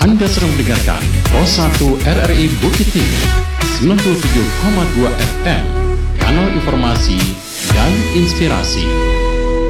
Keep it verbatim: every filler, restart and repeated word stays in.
Anda sedang mendengarkan pos satu R R I Bukit Tinggi sembilan puluh tujuh koma dua F M, kanal informasi dan inspirasi.